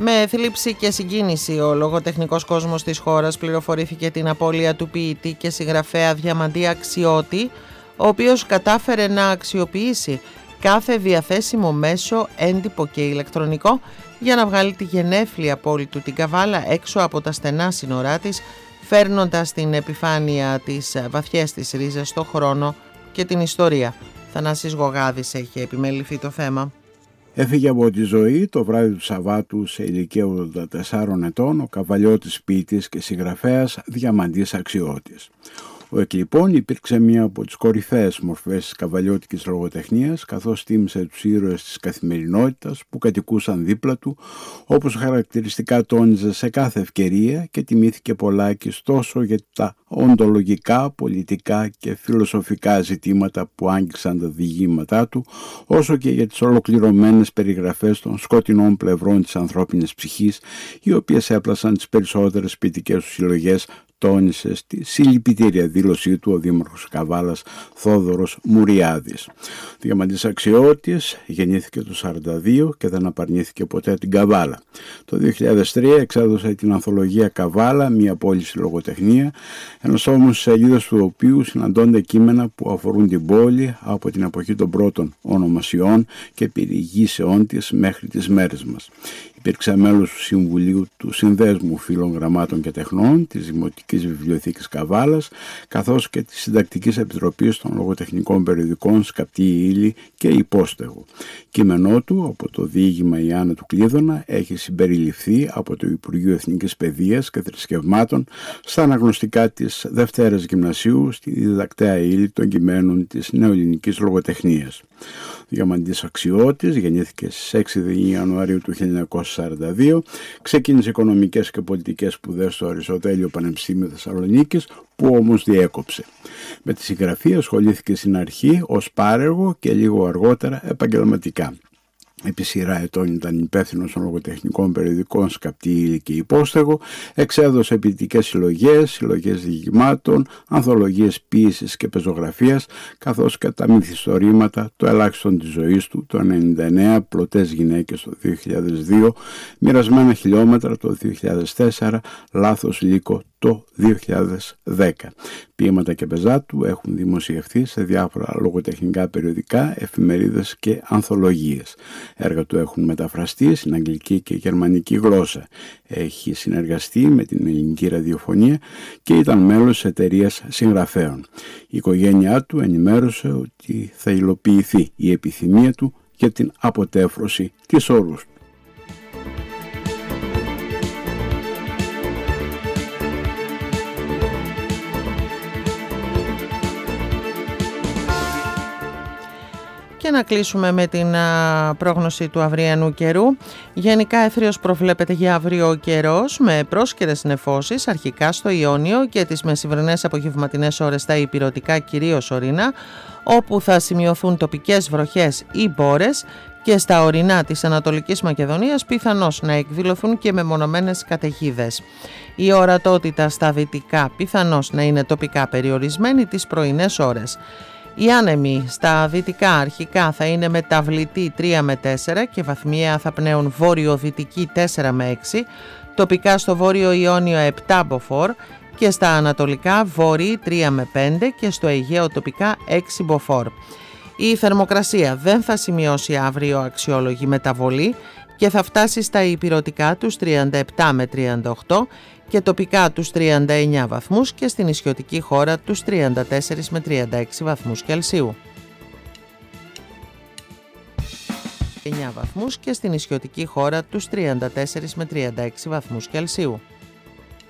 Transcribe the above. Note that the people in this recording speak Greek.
Με θλίψη και συγκίνηση, ο λογοτεχνικός κόσμος της χώρας πληροφορήθηκε την απώλεια του ποιητή και συγγραφέα Διαμαντή Αξιώτη, ο οποίος κατάφερε να αξιοποιήσει κάθε διαθέσιμο μέσο, έντυπο και ηλεκτρονικό, για να βγάλει τη γενέφλια πόλη του την Καβάλα έξω από τα στενά σύνορά της, φέρνοντας στην επιφάνεια τις βαθιές της ρίζες στο χρόνο και την ιστορία. Θανάσης Γογάδης έχει επιμεληθεί το θέμα. Έφυγε από τη ζωή το βράδυ του Σαββάτου σε ηλικία 84 ετών ο καβαλιώτης ποιητής και συγγραφέας Διαμαντής Αξιώτης. Ο εκλειπών υπήρξε μία από τις κορυφαίες μορφές της καβαλιώτικης λογοτεχνίας, καθώς τίμησε τους ήρωες της καθημερινότητας που κατοικούσαν δίπλα του, όπως χαρακτηριστικά τόνιζε σε κάθε ευκαιρία, και τιμήθηκε πολλάκις τόσο για τα οντολογικά, πολιτικά και φιλοσοφικά ζητήματα που άγγιξαν τα διηγήματά του, όσο και για τις ολοκληρωμένες περιγραφές των σκοτεινών πλευρών της ανθρώπινης ψυχής, οι οποίες έπλασαν τις περισσότερες ποιητικές του συλλογές, τόνισε στη συλληπιτήρια δήλωσή του ο δήμαρχος Καβάλας Θόδωρος Μουριάδης. Διαμαντής Αξιώτης γεννήθηκε το 1942 και δεν απαρνήθηκε ποτέ την Καβάλα. Το 2003 εξέδωσε την ανθολογία Καβάλα, μια πόλη στη λογοτεχνία, ένας όμως σελίδες του οποίου συναντώνται κείμενα που αφορούν την πόλη από την εποχή των πρώτων ονομασιών και περιηγήσεών της μέχρι τις μέρες μας. Υπήρξε μέλος του Συμβουλίου του Συνδέσμου Φίλων Γραμμάτων και Τεχνών, της Δημοτικής Βιβλιοθήκης Καβάλας, καθώς και της Συντακτικής Επιτροπής των Λογοτεχνικών Περιοδικών Σκαπτή Ύλη και Υπόστεγο. Κείμενό του, από το διήγημα «Η Άννα του Κλείδωνα», έχει συμπεριληφθεί από το Υπουργείο Εθνικής Παιδείας και Θρησκευμάτων στα αναγνωστικά της Δευτέρας Γυμνασίου στη διδακτέα ύλη των κειμένων της νεοελληνικής λογοτεχνίας. Διαμαντής Αξιώτης γεννήθηκε στις 6 Ιανουαρίου του 1942, ξεκίνησε οικονομικές και πολιτικές σπουδές στο Αριστοτέλειο Πανεπιστήμιο Θεσσαλονίκης, που όμως διέκοψε. Με τη συγγραφή ασχολήθηκε στην αρχή ως πάρεργο και λίγο αργότερα επαγγελματικά. Επί σειρά ετών ήταν υπεύθυνος των λογοτεχνικών περιοδικών Σκαπτή Ύλη και Υπόστεγο, εξέδωσε ποιητικές συλλογές, συλλογές διηγημάτων, ανθολογίες ποίησης και πεζογραφίας, καθώς και τα μυθιστορήματα, το ελάχιστον της ζωής του, το 1999, πλωτές γυναίκες το 2002, μοιρασμένα χιλιόμετρα το 2004, λάθος λύκο το 2010. Ποίηματα και πεζά του έχουν δημοσιευθεί σε διάφορα λογοτεχνικά περιοδικά, εφημερίδες και ανθολογίες. Έργα του έχουν μεταφραστεί στην αγγλική και γερμανική γλώσσα. Έχει συνεργαστεί με την ελληνική ραδιοφωνία και ήταν μέλος της εταιρείας συγγραφέων. Η οικογένειά του ενημέρωσε ότι θα υλοποιηθεί η επιθυμία του για την αποτέφρωση της όρους. Και να κλείσουμε με την πρόγνωση του αυριανού καιρού. Γενικά αίθριος προβλέπεται για αύριο ο καιρός, με πρόσκαιρες νεφώσεις αρχικά στο Ιόνιο και τις μεσημβρινές απογευματινές ώρες στα ηπειρωτικά, κυρίως ορεινά, όπου θα σημειωθούν τοπικές βροχές ή μπόρες, και στα ορεινά της Ανατολικής Μακεδονίας πιθανώς να εκδηλωθούν και μεμονωμένες καταιγίδες. Η ορατότητα στα δυτικά πιθανώς να είναι τοπικά περιορισμένη τις πρωινές ώρες. Οι άνεμοι στα δυτικά αρχικά θα είναι μεταβλητοί 3 με 4 και βαθμιαία θα πνέουν βόρειο-δυτική 4 με 6, τοπικά στο βόρειο Ιόνιο 7 μποφόρ και στα ανατολικά βόρειοι 3 με 5 και στο Αιγαίο τοπικά 6 μποφόρ. Η θερμοκρασία δεν θα σημειώσει αύριο αξιόλογη μεταβολή και θα φτάσει στα ηπειρωτικά τους 37 με 38 και τοπικά τους 39 βαθμούς και στην νησιωτική χώρα τους 34 με 36 βαθμούς Κελσίου. 9 βαθμούς και στην νησιωτική χώρα τους 34 με 36 βαθμούς Κελσίου.